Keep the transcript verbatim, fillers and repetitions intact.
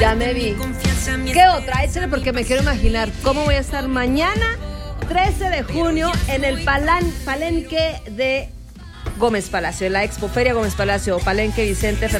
Ya me vi. ¿Qué otra? Échale porque me quiero imaginar cómo voy a estar mañana, trece de junio, en el palan, palenque de Gómez Palacio, en la Expoferia Gómez Palacio, Palenque Vicente Fernández.